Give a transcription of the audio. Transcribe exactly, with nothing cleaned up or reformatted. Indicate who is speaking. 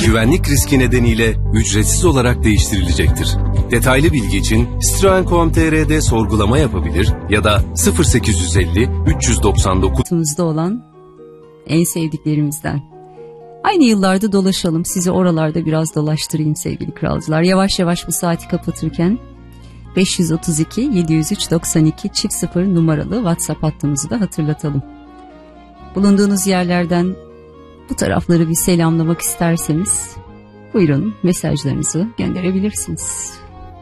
Speaker 1: güvenlik riski nedeniyle ücretsiz olarak değiştirilecektir. Detaylı bilgi için citroen nokta com nokta tr'de sorgulama yapabilir ya da sıfır sekiz yüz elli üç yüz doksan dokuz
Speaker 2: olan en sevdiklerimizden. Aynı yıllarda dolaşalım. Sizi oralarda biraz dolaştırayım sevgili kralcılar. Yavaş yavaş bu saati kapatırken beş yüz otuz iki yedi yüz üç doksan iki çift sıfır numaralı WhatsApp hattımızı da hatırlatalım. Bulunduğunuz yerlerden bu tarafları bir selamlamak isterseniz buyurun mesajlarınızı gönderebilirsiniz.